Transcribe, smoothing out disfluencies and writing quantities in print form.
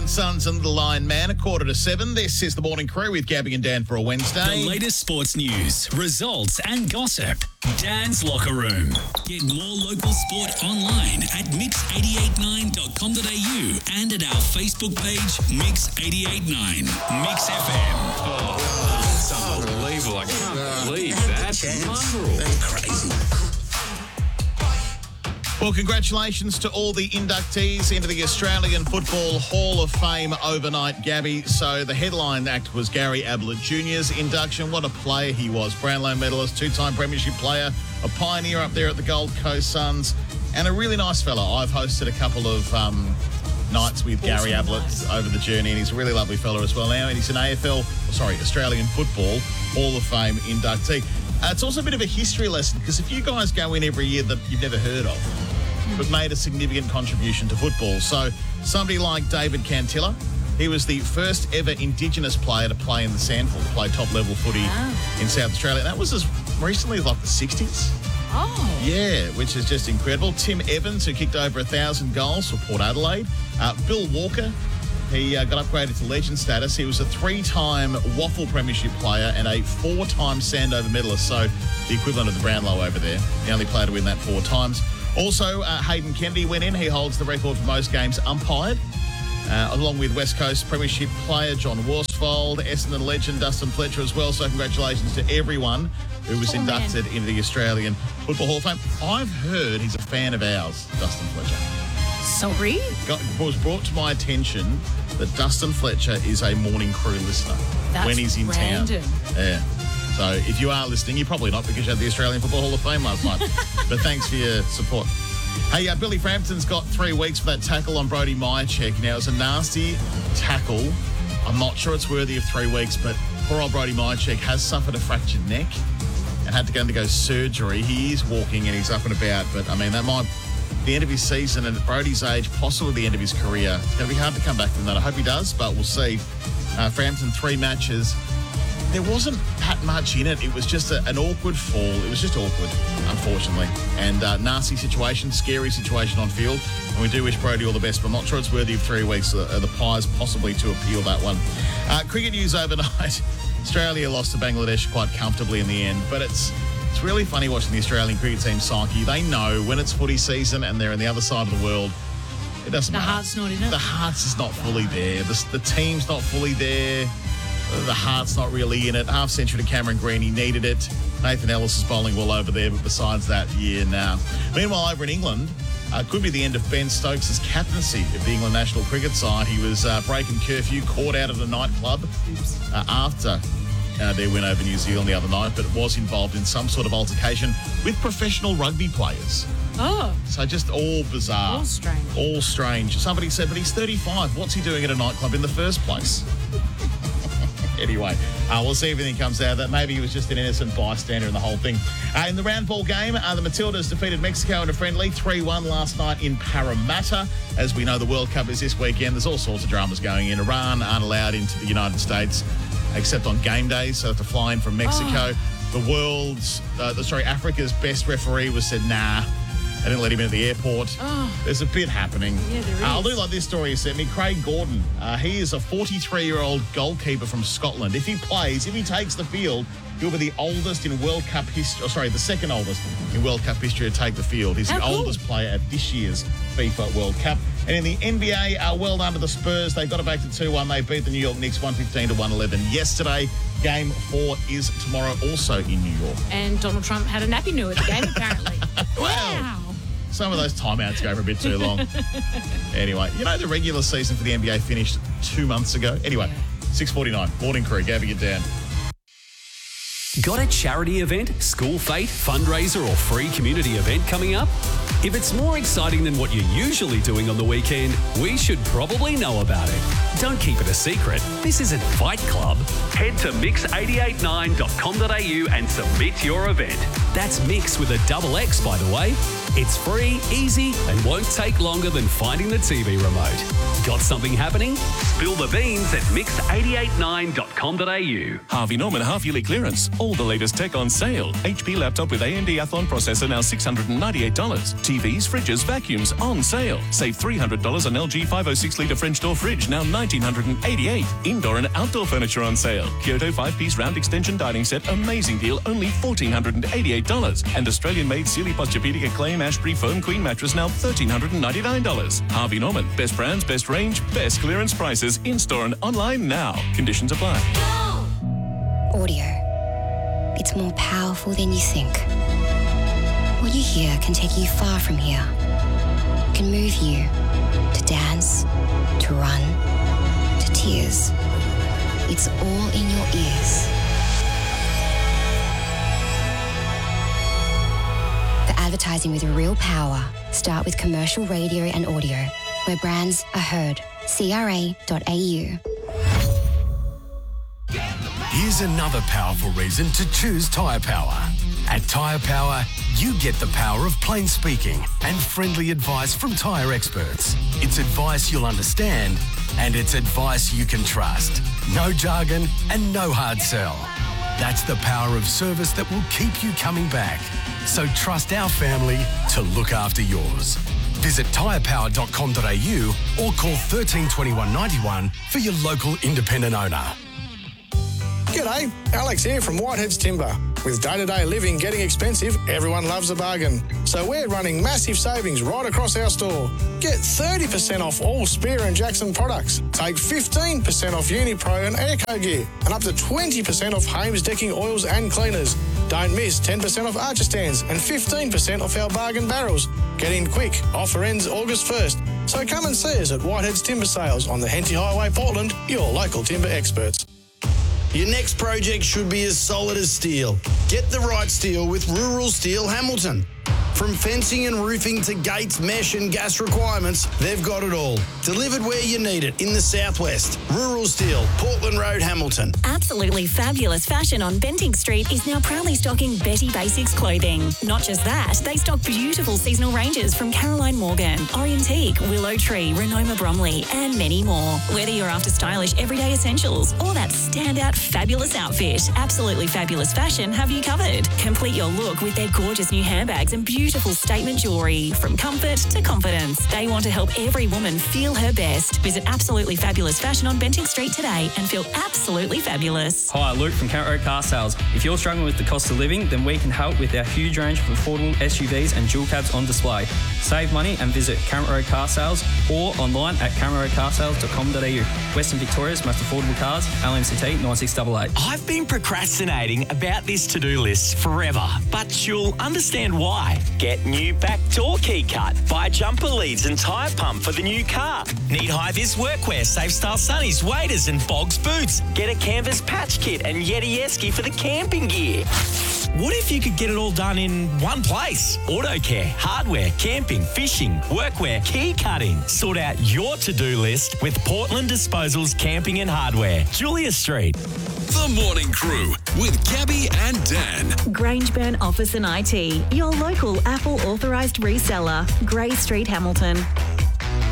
Seven Sons and Little Lion Man, 6:45. This is the Morning Crew with Gabby and Dan for a Wednesday. The latest sports news, results and gossip. Dan's Locker Room. Get more local sport online at mix889.com.au and at our Facebook page, Mix889. Mix FM. Oh, that's unbelievable. I can't believe that. Mongrel. That's crazy. Well, congratulations to all the inductees into the Australian Football Hall of Fame overnight, Gabby. So the headline act was Gary Ablett Jr.'s induction. What a player he was. Brownlow medalist, two-time premiership player, a pioneer up there at the Gold Coast Suns, and a really nice fella. I've hosted a couple of nights with Gary Ablett over the journey, and he's a really lovely fella as well now. And he's an Australian Football Hall of Fame inductee. It's also a bit of a history lesson, because if you guys go in every year that you've never heard of, but made a significant contribution to football. So somebody like David Cantilla, he was the first ever Indigenous player to play in the SANFL, to play top-level footy in South Australia. That was as recently as like the 60s. Oh. Yeah, which is just incredible. Tim Evans, who kicked over 1,000 goals for Port Adelaide. Bill Walker, he got upgraded to legend status. He was a 3-time Waffle Premiership player and a 4-time Sandover medalist, so the equivalent of the Brownlow over there. The only player to win that 4 times. Also, Hayden Kennedy went in. He holds the record for most games umpired, along with West Coast Premiership player John Worsfold, Essendon legend Dustin Fletcher as well. So congratulations to everyone who was inducted into the Australian Football Hall of Fame. I've heard he's a fan of ours, Dustin Fletcher. Sorry? It was brought to my attention that Dustin Fletcher is a Morning Crew listener when he's in random. town. Yeah. So if you are listening, you're probably not, because you had the Australian Football Hall of Fame last night. But thanks for your support. Hey, Billy Frampton's got 3 weeks for that tackle on Brody Myercheck. Now, it was a nasty tackle. I'm not sure it's worthy of 3 weeks, but poor old Brody Myercheck has suffered a fractured neck and had to undergo surgery. He is walking and he's up and about, but, I mean, that might the end of his season, and at Brody's age, possibly the end of his career. It's going to be hard to come back from that. I hope he does, but we'll see. Frampton, 3 matches. There wasn't that much in it. It was just an awkward fall. It was just awkward, unfortunately. And nasty situation, scary situation on field. And we do wish Brody all the best, but I'm not sure it's worthy of 3 weeks. The Pies possibly to appeal that one. Cricket news overnight. Australia lost to Bangladesh quite comfortably in the end, but it's really funny watching the Australian cricket team psyche. They know when it's footy season and they're on the other side of the world, it doesn't matter. The heart's not in it. The heart's is not fully there. The team's not fully there. The heart's not really in it. Half century to Cameron Green. He needed it. Nathan Ellis is bowling well over there, but besides that, now. Meanwhile, over in England, could be the end of Ben Stokes' captaincy of the England national cricket side. He was breaking curfew, caught out at a nightclub after their win over New Zealand the other night, but was involved in some sort of altercation with professional rugby players. Oh. So just all bizarre. All strange. All strange. Somebody said, but he's 35. What's he doing at a nightclub in the first place? Anyway, we'll see if anything comes out of that. Maybe he was just an innocent bystander in the whole thing. In the round ball game, the Matildas defeated Mexico in a friendly 3-1 last night in Parramatta. As we know, the World Cup is this weekend. There's all sorts of dramas going in. Iran aren't allowed into the United States except on game days, so they have to fly in from Mexico. Africa's best referee was said, nah. They didn't let him into the airport. Oh. There's a bit happening. Yeah, there is. I'll do like this story you sent me. Craig Gordon. He is a 43-year-old goalkeeper from Scotland. If he takes the field, he'll be the oldest in World Cup history. The second oldest in World Cup history to take the field. He's the oldest player at this year's FIFA World Cup. And in the NBA, well done to the Spurs. They got it back to 2-1. They beat the New York Knicks 115-111 yesterday. Game 4 is tomorrow, also in New York. And Donald Trump had a nappy new at the game, apparently. Wow. Some of those timeouts go for a bit too long. Anyway, the regular season for the NBA finished 2 months ago. Anyway, 6:49, Morning Crew, Gabby and Dan. Got a charity event, school fete, fundraiser or free community event coming up? If it's more exciting than what you're usually doing on the weekend, we should probably know about it. Don't keep it a secret. This isn't Fight Club. Head to mix889.com.au and submit your event. That's Mix with a double X, by the way. It's free, easy, and won't take longer than finding the TV remote. Got something happening? Spill the beans at mix889.com.au. Harvey Norman half-yearly clearance. All the latest tech on sale. HP laptop with AMD Athlon processor now $698. TVs, fridges, vacuums on sale. Save $300 on LG 506-litre French door fridge, now $1,988. Indoor and outdoor furniture on sale. Kyoto 5-piece round extension dining set, amazing deal, only $1,488. And Australian-made Sealy Posturepedic Acclaim Ashbury Foam Queen mattress, now $1,399. Harvey Norman, best brands, best range, best clearance prices, in-store and online now. Conditions apply. Audio. It's more powerful than you think. What you hear can take you far from here. It can move you to dance, to run, to tears. It's all in your ears. The advertising with real power. Start with commercial radio and audio, where brands are heard. CRA.au. Here's another powerful reason to choose Tyre Power. At Tyre Power, you get the power of plain speaking and friendly advice from tyre experts. It's advice you'll understand, and it's advice you can trust. No jargon and no hard sell. That's the power of service that will keep you coming back. So trust our family to look after yours. Visit tyrepower.com.au or call 13 21 91 for your local independent owner. G'day, Alex here from Whitehead's Timber. With day-to-day living getting expensive, everyone loves a bargain. So we're running massive savings right across our store. Get 30% off all Spear and Jackson products. Take 15% off Unipro and Airco gear. And up to 20% off Hames decking oils and cleaners. Don't miss 10% off Archer stands and 15% off our bargain barrels. Get in quick. Offer ends August 1st. So come and see us at Whitehead's Timber Sales on the Henty Highway, Portland, your local timber experts. Your next project should be as solid as steel. Get the right steel with Rural Steel Hamilton. From fencing and roofing to gates, mesh and gas requirements, they've got it all. Delivered where you need it in the southwest. Rural Steel, Portland Road, Hamilton. Absolutely fabulous fashion on Bentinck Street is now proudly stocking Betty Basics clothing. Not just that, they stock beautiful seasonal ranges from Caroline Morgan, Orientique, Willow Tree, Renoma Bromley, and many more. Whether you're after stylish everyday essentials or that standout fabulous outfit, Absolutely Fabulous Fashion have you covered. Complete your look with their gorgeous new handbags and beautiful statement jewellery. From comfort to confidence, they want to help every woman feel her best. Visit Absolutely Fabulous Fashion on Bentinck Street today and feel absolutely fabulous. Hi, Luke from Count Road Car Sales. If you're struggling with the cost of living, then we can help with our huge range of affordable SUVs and dual cabs on display. Save money and visit Count Road Car Sales or online at countroadcarsales.com.au. Western Victoria's most affordable cars, LMCT 9688. I've been procrastinating about this to-do list forever, but you'll understand why. Get new back door key cut. Buy jumper leads and tyre pump for the new car. Need high-vis workwear, Safe-Style Sunnies, waders and Bogs boots. Get a canvas patch kit and Yeti Esky for the camping gear. What if you could get it all done in one place? Auto care, hardware, camping, fishing, workwear, key cutting. Sort out your to-do list with Portland Disposals Camping and Hardware. Julia Street. The Morning Crew with Gabby and Dan. Grangeburn Office and IT, your local Apple authorised reseller. Grey Street, Hamilton.